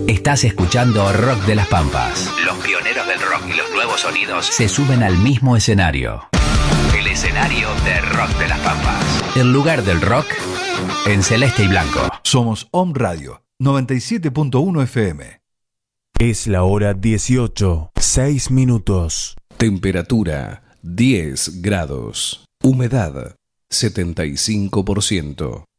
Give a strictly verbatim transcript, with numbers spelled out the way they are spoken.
Estás escuchando Rock de las Pampas. Los pioneros del rock y los nuevos sonidos se suben al mismo escenario. El escenario de Rock de las Pampas. El lugar del rock en celeste y blanco. Somos Om Radio noventa y siete punto uno F M. Es la hora dieciocho, seis minutos. Temperatura diez grados. Humedad setenta y cinco por ciento.